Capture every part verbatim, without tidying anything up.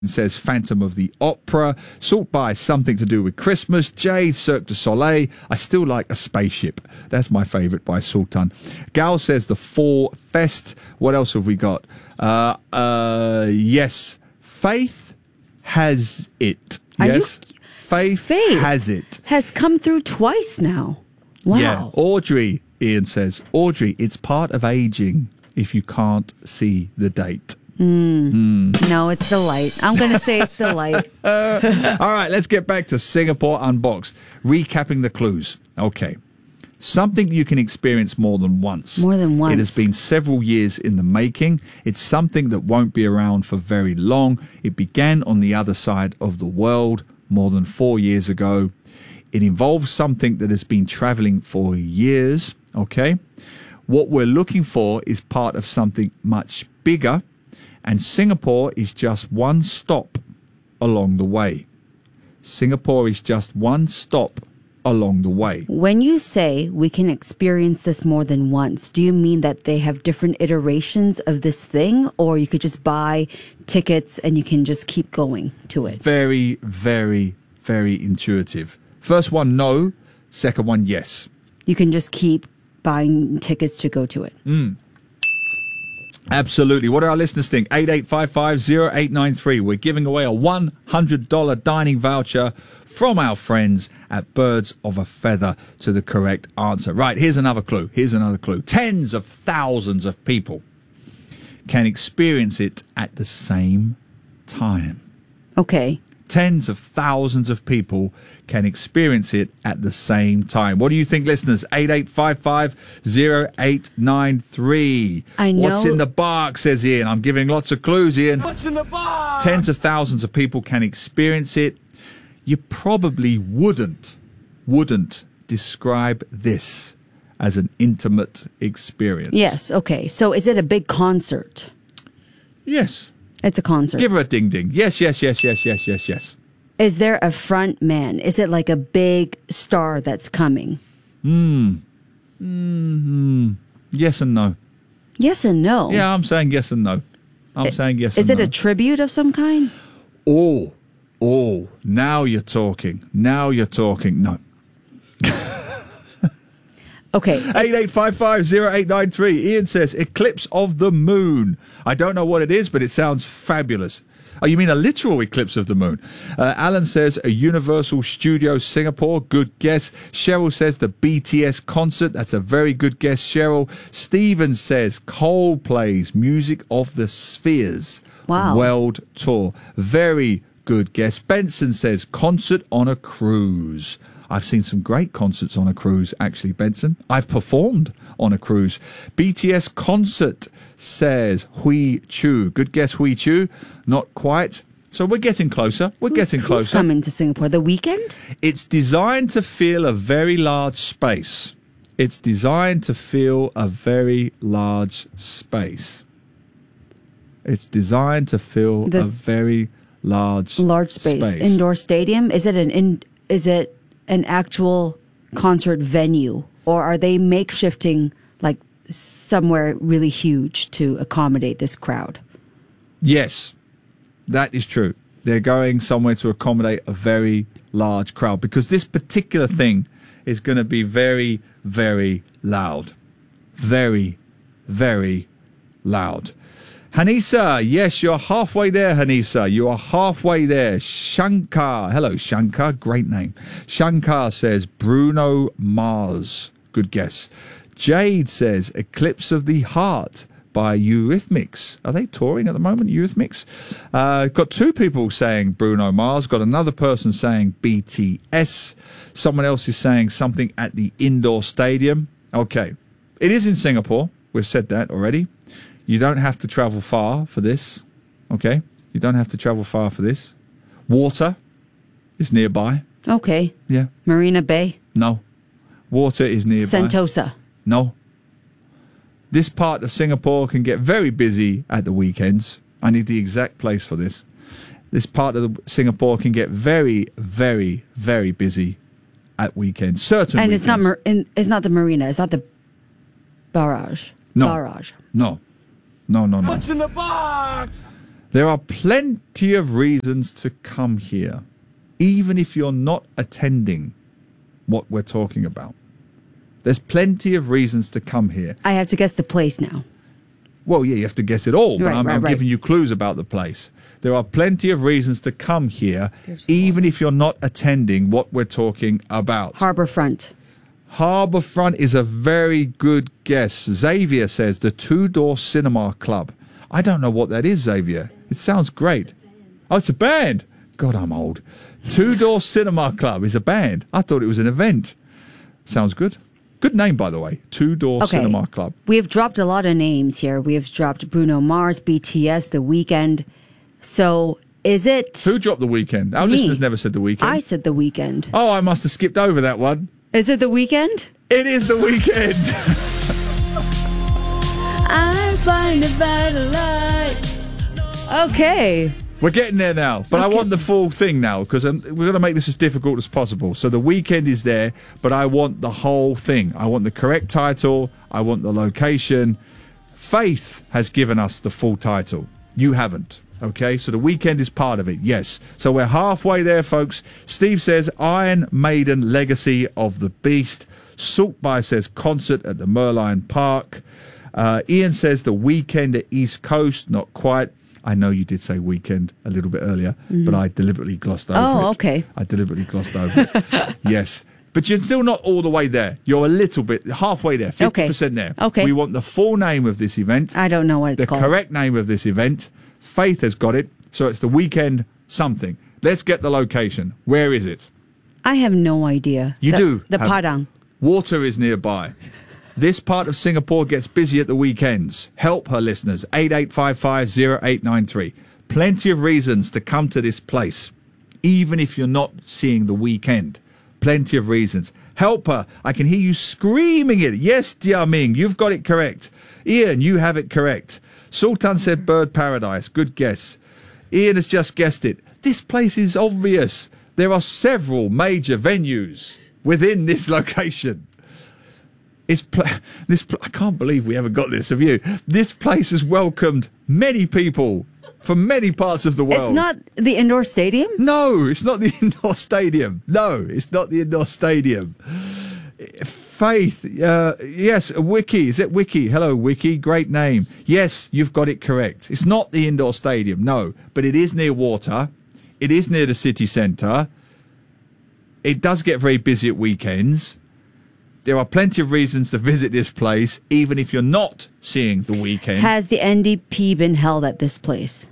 says Phantom of the Opera. Salt by something to do with Christmas. Jade, Cirque du Soleil. I still like a spaceship. That's my favourite by Sultan. Gal says the Four Fest. What else have we got? Uh, uh, yes, Faith has it. Are yes, you, Faith, Faith has it. Has come through twice now. Wow. Yeah, Audrey, Ian says, Audrey, it's part of aging if you can't see the date. Mm. Mm. No, it's the light. I'm going to say it's the light. uh, all right, let's get back to Singapore Unboxed. Recapping the clues. Okay. Something you can experience more than once. More than once. It has been several years in the making. It's something that won't be around for very long. It began on the other side of the world more than four years ago. It involves something that has been traveling for years. Okay. What we're looking for is part of something much bigger. And Singapore is just one stop along the way. Singapore is just one stop along the way. When you say we can experience this more than once, do you mean that they have different iterations of this thing, or you could just buy tickets and you can just keep going to it? Very, very, very intuitive. First one, no. Second one, yes. You can just keep buying tickets to go to it. Mm. Absolutely. What do our listeners think? eight eight five five, zero eight nine three. We're giving away a one hundred dollars dining voucher from our friends at Birds of a Feather to the correct answer. Right, here's another clue. Here's another clue. Tens of thousands of people can experience it at the same time. Okay. Tens of thousands of people can experience it at the same time. What do you think, listeners? eight eight five five, zero eight nine three. I know. What's in the box, says Ian. I'm giving lots of clues, Ian. What's in the box? Tens of thousands of people can experience it. You probably wouldn't, wouldn't describe this as an intimate experience. Yes, okay. So is it a big concert? Yes. It's a concert. Give her a ding ding. Yes, yes, yes, yes, yes, yes, yes. Is there a front man? Is it like a big star that's coming? Hmm. Mm-hmm. Yes and no. Yes and no? Yeah, I'm saying yes and no. I'm it, saying yes and and no. Is it no. a tribute of some kind? Oh, oh, now you're talking. Now you're talking. No. Okay. eight eight five five, zero eight nine three. Ian says, eclipse of the moon. I don't know what it is, but it sounds fabulous. Oh, you mean a literal eclipse of the moon? Uh, Alan says, a Universal Studios Singapore. Good guess. Cheryl says, the B T S concert. That's a very good guess, Cheryl. Steven says, Coldplay's Music of the Spheres. Wow. World Tour. Very good guess. Benson says, concert on a cruise. I've seen some great concerts on a cruise, actually, Benson. I've performed on a cruise. B T S concert, says Hui Chu. Good guess, Hui Chu. Not quite. So we're getting closer. We're who's, getting who's closer. coming to Singapore? The Weekend? It's designed to feel a very large space. It's designed to feel a very large space. It's designed to fill This a very large large space. space. Indoor stadium? Is it an in, is it an actual concert venue, or are they makeshifting like somewhere really huge to accommodate this crowd? Yes, that is true. They're going somewhere to accommodate a very large crowd because this particular thing is going to be very, very loud. Very, very loud. Hanisa, yes, you're halfway there, Hanisa. You are halfway there. Shankar, hello, Shankar, great name. Shankar says Bruno Mars. Good guess. Jade says Eclipse of the Heart by Eurythmics. Are they touring at the moment, Eurythmics? Uh, got two people saying Bruno Mars. Got another person saying B T S. Someone else is saying something at the indoor stadium. Okay. It is in Singapore. We've said that already. You don't have to travel far for this, okay? You don't have to travel far for this. Water is nearby. Okay. Yeah. Marina Bay? No. Water is nearby. Sentosa? No. This part of Singapore can get very busy at the weekends. I need the exact place for this. This part of the Singapore can get very, very, very busy at weekends. Certain and weekends. it's not mar- in, it's not the marina. It's not the barrage. No. Barrage. No. No, no, no. What's in the box? There are plenty of reasons to come here, even if you're not attending what we're talking about. There's plenty of reasons to come here. I have to guess the place now. Well, yeah, you have to guess it all, but Right, I'm, right, I'm right. giving you clues about the place. There are plenty of reasons to come here, There's even if you're not attending what we're talking about. Harbourfront. Harbourfront is a very good guess. Xavier says the Two Door Cinema Club. I don't know what that is, Xavier. It sounds great. Oh, it's a band. God, I'm old. Two Door Cinema Club is a band. I thought it was an event. Sounds good. Good name, by the way. Two Door Okay. Cinema Club. We have dropped a lot of names here. We have dropped Bruno Mars, B T S, The Weeknd. So is it... Who dropped The Weeknd? Our Me. listeners never said The Weeknd. I said The Weeknd. Oh, I must have skipped over that one. Is it The Weeknd? It is The Weeknd. I'm blinded by the lights. Okay. We're getting there now, but I Okay. want the full thing now because we're going to make this as difficult as possible. So The Weeknd is there, but I want the whole thing. I want the correct title. I want the location. Faith has given us the full title. You haven't. Okay, so The Weeknd is part of it, yes. So we're halfway there, folks. Steve says Iron Maiden Legacy of the Beast. Saltby says concert at the Merlion Park. Uh, Ian says The Weeknd at East Coast, not quite. I know you did say weekend a little bit earlier, but I deliberately glossed over it. Oh, okay. I deliberately glossed over it. Yes. But you're still not all the way there. You're a little bit, halfway there, fifty percent there. Okay. We want the full name of this event. I don't know what it's the called. correct name of this event. Faith has got it. So it's The Weeknd something. Let's get the location. Where is it? I have no idea. You the, do The have- Padang. Water is nearby. This part of Singapore gets busy at the weekends. Help her listeners. eight eight five five zero eight nine three. Plenty of reasons to come to this place, even if you're not seeing The Weeknd. Plenty of reasons. Help her. I can hear you screaming it. Yes, Dia Ming, you've got it correct. Ian, you have it correct. Sultan said Bird Paradise. Good guess. Ian has just guessed it. This place is obvious. There are several major venues within this location. It's pl- this pl- I can't believe we haven't got this. Have you? This place has welcomed many people from many parts of the world. It's not the indoor stadium? No, it's not the indoor stadium. No, it's not the indoor stadium. Faith, uh, yes, Wiki. Is it Wiki? Hello, Wiki. Great name. Yes, you've got it correct. It's not the indoor stadium, no, but it is near water. It is near the city centre. It does get very busy at weekends. There are plenty of reasons to visit this place, even if you're not seeing The Weeknd. Has the N D P been held at this place?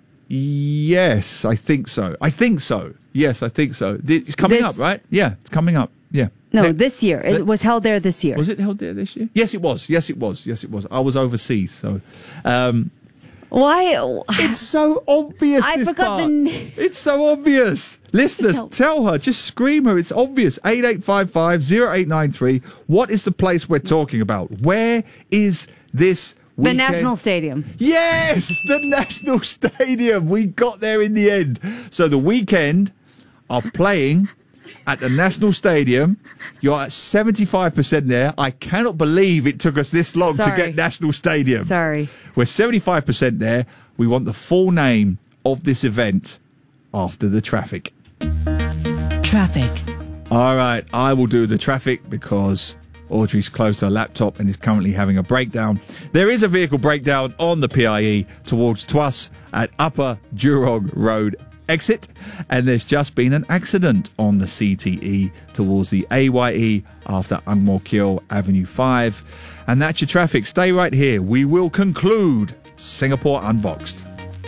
Yes, I think so. I think so. Yes, I think so. Th- It's coming This- up, right? Yeah, it's coming up. Yeah. No, Ne- this year. It the- was held there this year. Was it held there this year? Yes, it was. Yes, it was. Yes, it was. I was overseas, so um, Why? it's so obvious. I this forgot part. the n- It's so obvious. Listeners, help. tell her. Just scream her. It's obvious. Eight eight five five zero eight nine three. What is the place we're talking about? Where is this? The Weekend? National Stadium. Yes, the National Stadium. We got there in the end. So The Weeknd are playing at the National Stadium. You're at seventy-five percent there. I cannot believe it took us this long to Sorry. get National Stadium. Sorry. We're seventy-five percent there. We want the full name of this event after the traffic. Traffic. All right, I will do the traffic because Audrey's closed her laptop and is currently having a breakdown. There is a vehicle breakdown on the P I E towards Tuas at Upper Jurong Road exit, and there's just been an accident on the C T E towards the A Y E after Ang Mo Kio Avenue five. And that's your traffic. Stay right here. We will conclude Singapore Unboxed.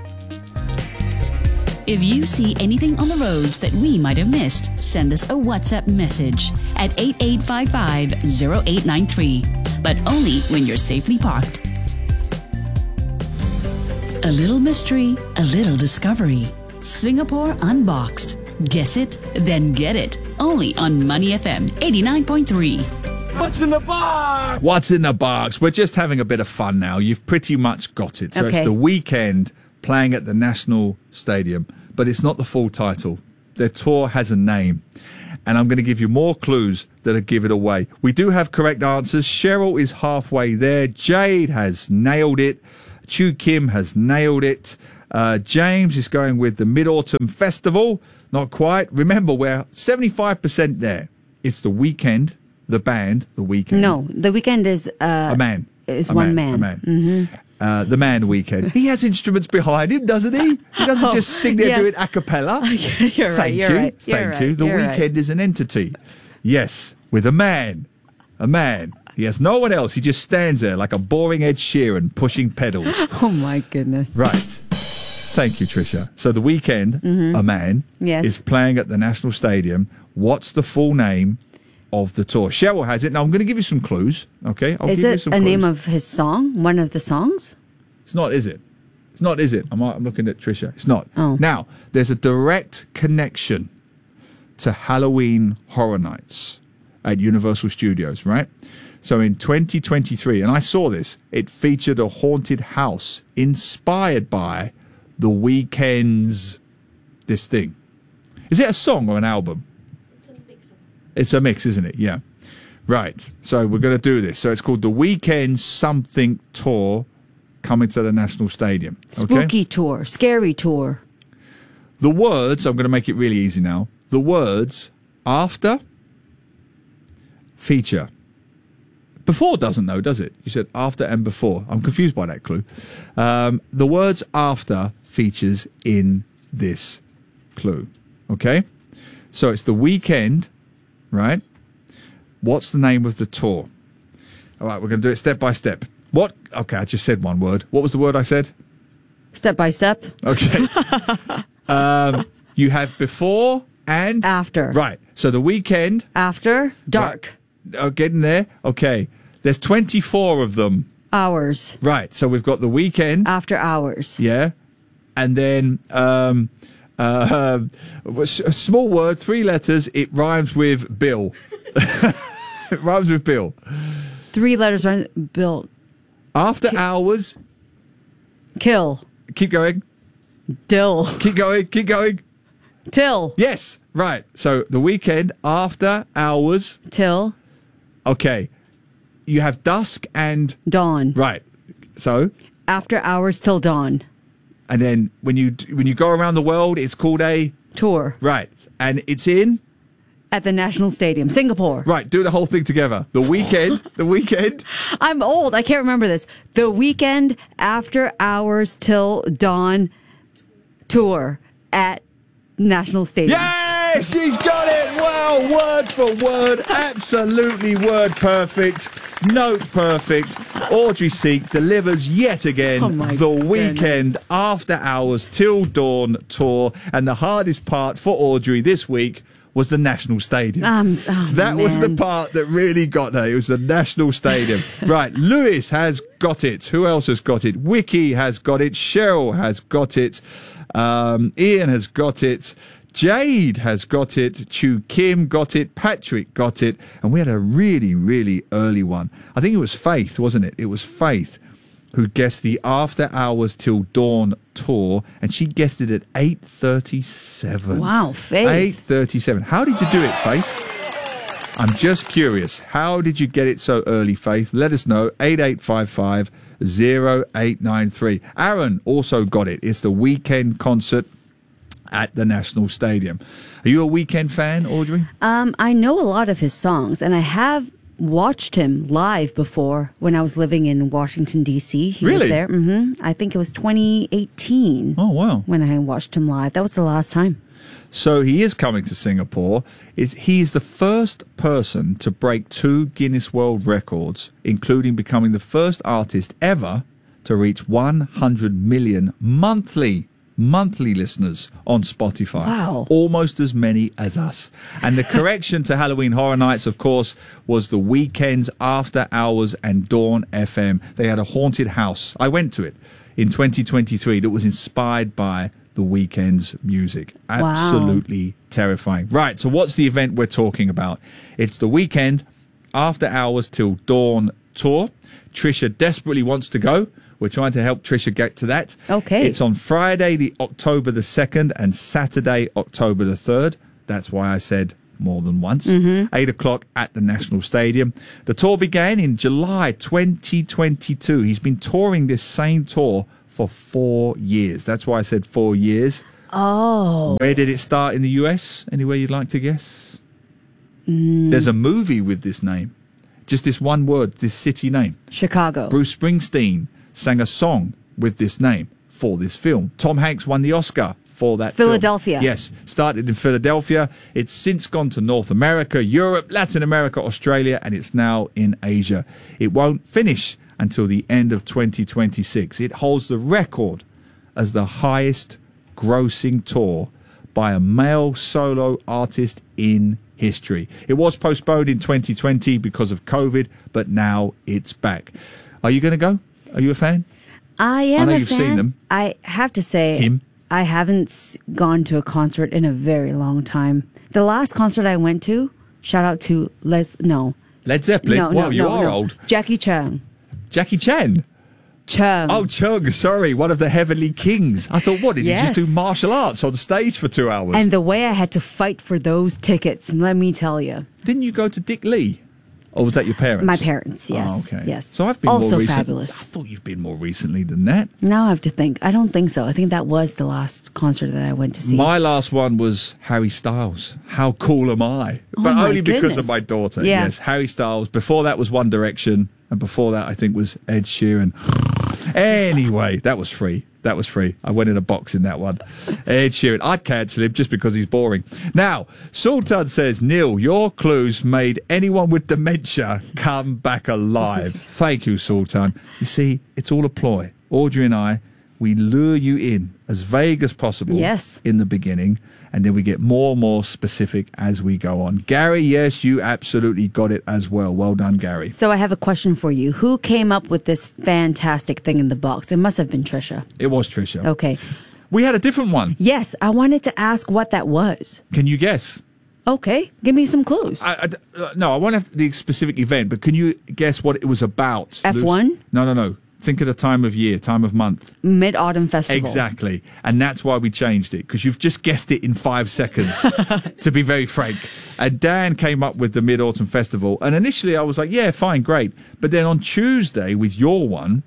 If you see anything on the roads that we might have missed, send us a WhatsApp message at eight eight five five zero eight nine three. But only when you're safely parked. A little mystery, a little discovery. Singapore Unboxed. Guess it, then get it. Only on Money F M eighty-nine point three. What's in the box? What's in the box? We're just having a bit of fun now. You've pretty much got it. So it's Okay. The Weeknd playing at the National Stadium, but it's not the full title. Their tour has a name. And I'm going to give you more clues that'll give it away. We do have correct answers. Cheryl is halfway there. Jade has nailed it. Chu Kim has nailed it. Uh, James is going with the Mid-Autumn Festival. Not quite. Remember, we're seventy-five percent there. It's The Weeknd, the band, The Weeknd. No, The Weeknd is uh, A man. Is a one man. man. A man. Mm-hmm. Uh, the Man Weeknd. He has instruments behind him, doesn't he? He doesn't Oh, just sing there yes. doing a cappella. You're right, Thank you're you. right, you're Thank right, you. The you're Weeknd right. is an entity. Yes, with a man. A man. He has no one else. He just stands there like a boring Ed Sheeran pushing pedals. Oh my goodness. Right. Thank you, Tricia. So The Weeknd, a man, Mm-hmm. Yes. is playing at the National Stadium. What's the full name of the tour? Cheryl has it. Now, I'm going to give you some clues, okay? I'll Is give you it some a clues. name of his song? One of the songs? It's not, is it? It's not, is it? I'm, I'm looking at Tricia. It's not. Oh. Now, there's a direct connection to Halloween Horror Nights at Universal Studios, right? So in twenty twenty-three, and I saw this, it featured a haunted house inspired by The Weeknd's This Thing. Is it a song or an album? It's a mix. It's a mix, isn't it? Yeah. Right. So we're going to do this. So it's called The Weeknd Something Tour coming to the National Stadium. Okay? Spooky tour, scary tour. The words, I'm going to make it really easy now. The words after feature. Before doesn't know, does it? You said after and before. I'm confused by that clue. Um, the words after features in this clue. Okay? So it's The Weeknd, right? What's the name of the tour? All right, we're going to do it step by step. What? Okay, I just said one word. What was the word I said? Step by step. Okay. um, you have before and After. Right. So The Weeknd. After. Dark. Right. Oh, getting there. Okay. There's twenty-four of them. Hours. Right. So we've got The Weeknd. After hours. Yeah. And then um, uh, a small word, three letters. It rhymes with Bill. It rhymes with Bill. Three letters run. Bill. After hours. Kill. Keep going. Dill. Keep going. Keep going. Till. Yes. Right. So The Weeknd after hours. Till. Okay. You have dusk and Dawn. right. So After hours till dawn. and then when you when you go around the world, it's called a Tour. right, and it's in At the National Stadium. Singapore. right. Do the whole thing together. The Weeknd. The Weeknd. I'm old. I can't remember this. The Weeknd After Hours Till Dawn Tour at National Stadium. Yay! She's got it. Wow. Word for word. Absolutely word perfect. Note perfect. Audrey Seek delivers yet again Oh my the goodness. Weeknd After Hours Till Dawn tour. And the hardest part for Audrey this week was the National Stadium. Um, oh, that was the man. part that really got her. It was the National Stadium. Right. Lewis has got it. Who else has got it? Wiki has got it. Cheryl has got it. Um, Ian has got it. Jade has got it. Chu Kim got it. Patrick got it. And we had a really, really early one. I think it was Faith, wasn't it? It was Faith who guessed the After Hours Till Dawn tour. And she guessed it at eight thirty-seven. Wow, Faith. eight thirty-seven. How did you do it, Faith? I'm just curious. How did you get it so early, Faith? Let us know. eight eight five five, zero eight nine three. Aaron also got it. It's the Weeknd concert at the National Stadium. Are you a Weeknd fan, Audrey? Um, I know a lot of his songs, and I have watched him live before when I was living in Washington, D C. He Really? was there. hmm I think it was twenty eighteen Oh, wow. when I watched him live. That was the last time. So he is coming to Singapore. Is he is the first person to break two Guinness World Records, including becoming the first artist ever to reach one hundred million monthly monthly listeners on Spotify. Wow. Almost as many as us. And the correction to Halloween Horror Nights, of course, was the Weeknd's After Hours and Dawn F M. They had a haunted house. I went to it in twenty twenty-three that was inspired by the Weeknd's music. Wow. Absolutely terrifying. Right, so what's the event we're talking about? It's the Weeknd After Hours Till Dawn tour. Trisha desperately wants to go. We're trying to help Trisha get to that. Okay. It's on Friday, the October the second, and Saturday, October the third. That's why I said more than once. Mm-hmm. Eight o'clock at the National Stadium. The tour began in July twenty twenty-two. He's been touring this same tour for four years. That's why I said four years. Oh. Where did it start in the U S? Anywhere you'd like to guess? Mm. There's a movie with this name. Just this one word, this city name. Chicago. Bruce Springsteen sang a song with this name for this film. Tom Hanks won the Oscar for that Philadelphia. film. Yes, started in Philadelphia. It's since gone to North America, Europe, Latin America, Australia, and it's now in Asia. It won't finish until the end of twenty twenty-six. It holds the record as the highest grossing tour by a male solo artist in history. It was postponed in twenty twenty because of COVID, but now it's back. Are you going to go? Are you a fan? I am I know a you've fan. seen them. I have to say, Him? I haven't s- gone to a concert in a very long time. The last concert I went to, shout out to Les, no. Led Zeppelin? No, wow, no, you no, are no. old. Jackie Chan. Jackie Chan? Chung. Oh, Chung, sorry, one of the Heavenly Kings. I thought, what, did Yes. he just do martial arts on stage for two hours? And the way I had to fight for those tickets, let me tell you. Didn't you go to Dick Lee? Or was that your parents? My parents, yes. Oh, okay. Yes. So I've been also more recent. fabulous. I thought you've been more recently than that. Now I have to think. I don't think so. I think that was the last concert that I went to see. My last one was Harry Styles. How cool am I? Oh, but my only because goodness. of my daughter. Yeah. Yes, Harry Styles. Before that was One Direction. And before that, I think, was Ed Sheeran. Anyway, that was free. That was free. I went in a box in that one. Ed Sheeran. I'd cancel him just because he's boring. Now, Sultan says, Neil, your clues made anyone with dementia come back alive. Thank you, Sultan. You see, it's all a ploy. Audrey and I, we lure you in as vague as possible Yes. in the beginning, and then we get more and more specific as we go on. Gary, yes, you absolutely got it as well. Well done, Gary. So I have a question for you. Who came up with this fantastic thing in the box? It must have been Trisha. It was Trisha. Okay. We had a different one. Yes, I wanted to ask what that was. Can you guess? Okay, give me some clues. I, I, uh, no, I won't have the specific event, but can you guess what it was about? F one? Luce? No, no, no. Think of the time of year, time of month. Mid-Autumn Festival. Exactly. And that's why we changed it, because you've just guessed it in five seconds, to be very frank. And Dan came up with the Mid-Autumn Festival. And initially I was like, yeah, fine, great. But then on Tuesday with your one,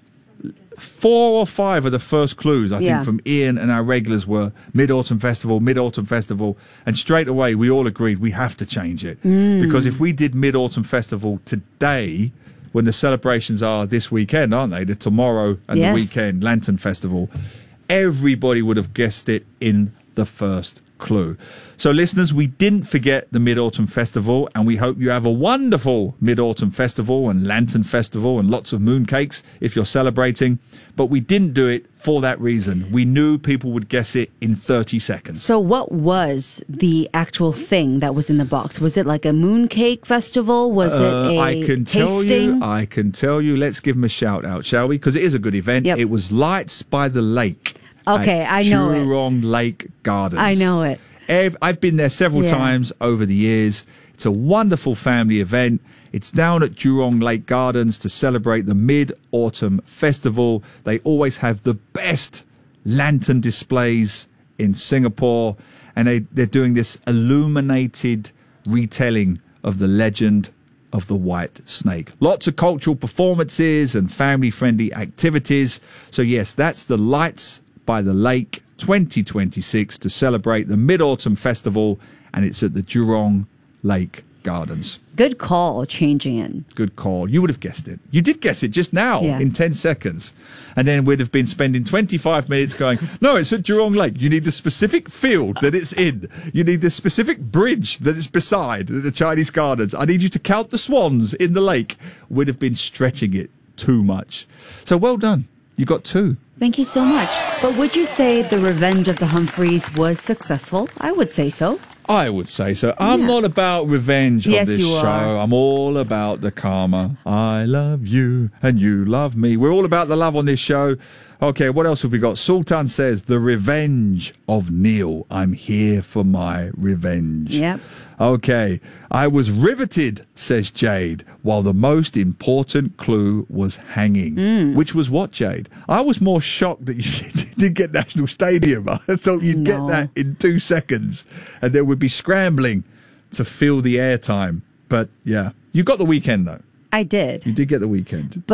four or five of the first clues, I Yeah. think, from Ian and our regulars were Mid-Autumn Festival, Mid-Autumn Festival. And straight away we all agreed we have to change it. Mm. Because if we did Mid-Autumn Festival today, when the celebrations are this weekend, aren't they? The tomorrow and Yes. the weekend Lantern Festival. Everybody would have guessed it in the first clue. So listeners, we didn't forget the Mid-Autumn Festival, and we hope you have a wonderful Mid-Autumn Festival and Lantern Festival and lots of mooncakes if you're celebrating. But we didn't do it for that reason. We knew people would guess it in thirty seconds. So what was the actual thing that was in the box? Was it like a mooncake festival? Was Uh, it a I can tell tasting? you, I can tell you, let's give them a shout out, shall we? Because it is a good event. Yep. It was Lights by the Lake. Okay, at I know it. Jurong Lake Gardens. I know it. Ev- I've been there several Yeah. times over the years. It's a wonderful family event. It's down at Jurong Lake Gardens to celebrate the Mid-Autumn Festival. They always have the best lantern displays in Singapore, and they, they're doing this illuminated retelling of the legend of the white snake. Lots of cultural performances and family-friendly activities. So yes, that's the Lights by the Lake twenty twenty-six to celebrate the Mid-Autumn Festival, and it's at the Jurong Lake Gardens. Good call, changing it. Good call. You would have guessed it. You did guess it just now Yeah. in ten seconds. And then we'd have been spending twenty-five minutes going, no, it's at Jurong Lake. You need the specific field that it's in. You need the specific bridge that it's beside the Chinese Gardens. I need you to count the swans in the lake. We'd have been stretching it too much. So well done. You got two. Thank you so much. But would you say the Revenge of the Humphreys was successful? I would say so. I would say so. I'm Yeah. not about revenge on Yes, this you show. are. I'm all about the karma. I love you and you love me. We're all about the love on this show. Okay, what else have we got? Sultan says, the revenge of Neil. I'm here for my revenge. Yep. Okay, I was riveted, says Jade, while the most important clue was hanging. Mm. Which was what, Jade? I was more shocked that you didn't get National Stadium. I thought you'd get No. that in two seconds and then we'd be scrambling to fill the airtime. But yeah, you got the weekend though. I did. You did get the weekend. But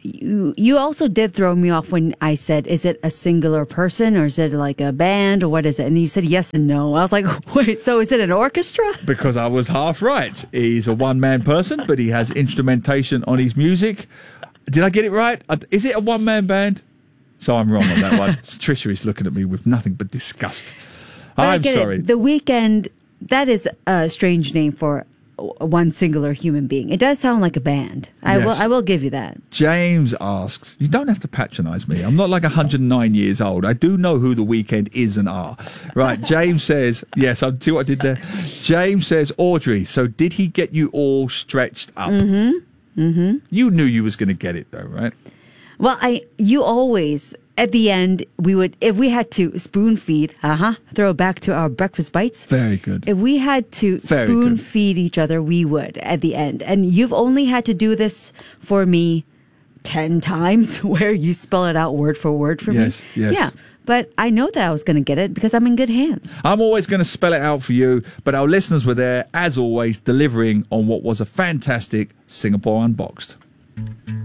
you, you also did throw me off when I said, is it a singular person or is it like a band or what is it? And you said yes and no. I was like, wait, so is it an orchestra? Because I was half right. He's a one-man person, but he has instrumentation on his music. Did I get it right? Is it a one-man band? So I'm wrong on that one. Trisha is looking at me with nothing but disgust. But I I'm get it. sorry. The Weeknd, that is a strange name for one singular human being. It does sound like a band. I Yes. will I will give you that. James asks, you don't have to patronise me. I'm not like one hundred nine years old. I do know who The Weeknd is and are. Right, James says, yes, I see what I did there. James says, Audrey, so did he get you all stretched up? Mm-hmm. Mm-hmm. You knew you was going to get it though, right? Well, I you always at the end we would if we had to spoon feed, uh-huh, throw it back to our breakfast bites. Very good. If we had to Very spoon good. feed each other, we would at the end. And you've only had to do this for me ten times where you spell it out word for word for Yes, me. yes. Yeah. But I know that I was going to get it because I'm in good hands. I'm always going to spell it out for you, but our listeners were there, as always, delivering on what was a fantastic Singapore Unboxed.